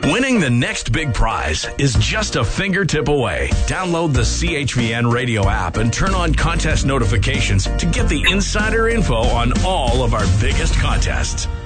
Winning the next big prize is just a fingertip away. Download the CHVN radio app and turn on contest notifications to get the insider info on all of our biggest contests.